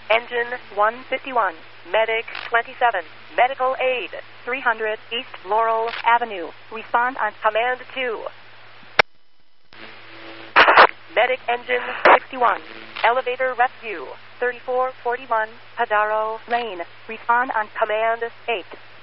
Engine 151. Medic 27. Medical aid 300 East Laurel Avenue. Respond on Command 2. Medic Engine 61. Elevator rescue 3441 Padaro Lane. Respond on Command 8.